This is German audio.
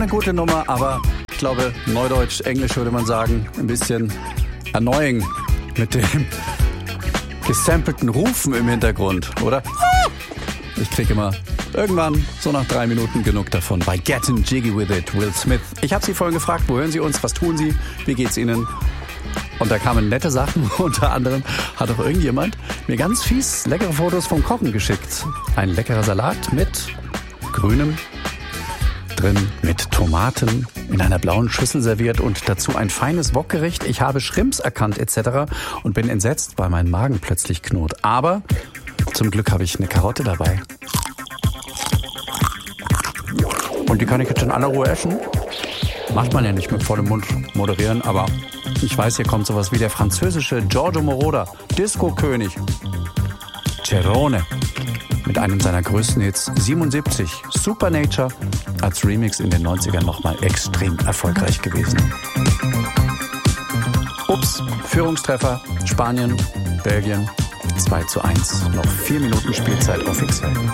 Eine gute Nummer, aber ich glaube, Neudeutsch, Englisch würde man sagen, ein bisschen annoying mit dem gesampelten Rufen im Hintergrund, oder? Ich kriege immer irgendwann, so nach 3 Minuten, genug davon. Bei Getting Jiggy With It, Will Smith. Ich habe Sie vorhin gefragt, wo hören Sie uns, was tun Sie, wie geht's Ihnen? Und da kamen nette Sachen, unter anderem hat auch irgendjemand mir ganz fies leckere Fotos vom Kochen geschickt. Ein leckerer Salat mit grünem drin, mit Tomaten in einer blauen Schüssel serviert und dazu ein feines Wokgericht. Ich habe Shrimps erkannt etc. und bin entsetzt, weil mein Magen plötzlich knurrt. Aber zum Glück habe ich eine Karotte dabei. Und die kann ich jetzt in aller Ruhe essen. Macht man ja nicht mit vollem Mund moderieren, aber ich weiß, hier kommt sowas wie der französische Giorgio Moroder, Disco-König. Cerrone. Mit einem seiner größten Hits, 77, Supernature, als Remix in den 90ern nochmal extrem erfolgreich gewesen. Ups, Führungstreffer, Spanien, Belgien, 2:1. Noch 4 Minuten Spielzeit offiziell.